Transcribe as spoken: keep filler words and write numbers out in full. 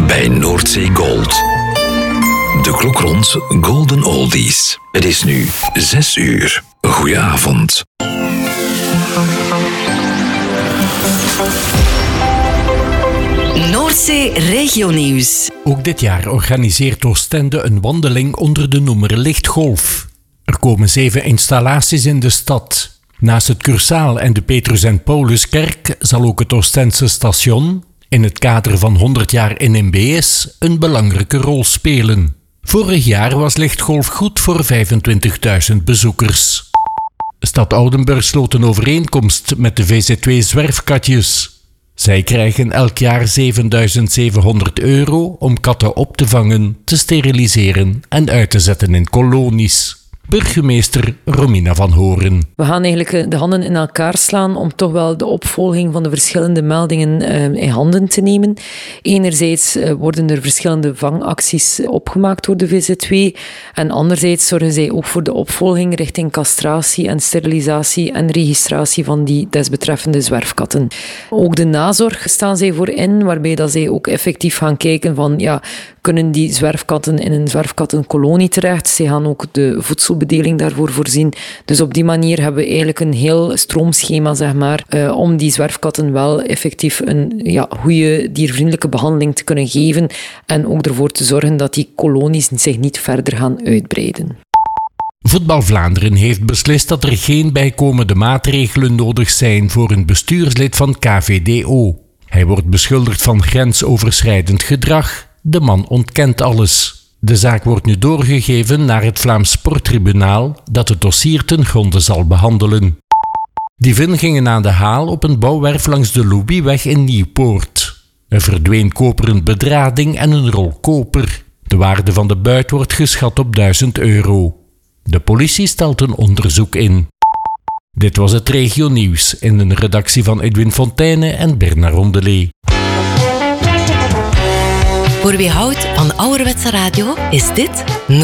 bij Noordzee Gold. De klok rond Golden Oldies. Het is nu zes uur. Goedenavond. Noordzee Regionieuws. Ook dit jaar organiseert Oostende een wandeling onder de noemer Lichtgolf. Er komen zeven installaties in de stad. Naast het Cursaal en de Petrus en Pauluskerk zal ook het Oostense station, in het kader van honderd jaar N M B S, een belangrijke rol spelen. Vorig jaar was Lichtgolf goed voor vijfentwintigduizend bezoekers. Stad Oudenburg sloot een overeenkomst met de V Z twee Zwerfkatjes. Zij krijgen elk jaar zevenduizend zevenhonderd euro om katten op te vangen, te steriliseren en uit te zetten in kolonies. Burgemeester Romina van Horen. We gaan eigenlijk de handen in elkaar slaan om toch wel de opvolging van de verschillende meldingen in handen te nemen. Enerzijds worden er verschillende vangacties opgemaakt door de V Z twee en anderzijds zorgen zij ook voor de opvolging richting castratie en sterilisatie en registratie van die desbetreffende zwerfkatten. Ook de nazorg staan zij voor in, waarbij dat zij ook effectief gaan kijken van ja, kunnen die zwerfkatten in een zwerfkattenkolonie terecht. Zij gaan ook de voedselbedeling daarvoor voorzien. Dus op die manier hebben we eigenlijk een heel stroomschema, zeg maar, uh, om die zwerfkatten wel effectief een ja, goede diervriendelijke behandeling te kunnen geven en ook ervoor te zorgen dat die kolonies zich niet verder gaan uitbreiden. Voetbal Vlaanderen heeft beslist dat er geen bijkomende maatregelen nodig zijn voor een bestuurslid van K V D O. Hij wordt beschuldigd van grensoverschrijdend gedrag. De man ontkent alles. De zaak wordt nu doorgegeven naar het Vlaams Sporttribunaal dat het dossier ten gronde zal behandelen. Dieven gingen aan de haal op een bouwwerf langs de Louisweg in Nieuwpoort. Er verdween koperen bedrading en een rol koper. De waarde van de buit wordt geschat op duizend euro. De politie stelt een onderzoek in. Dit was het Regionieuws in een redactie van Edwin Fontaine en Bernard Rondelet. Voor wie houdt van ouderwetse radio is dit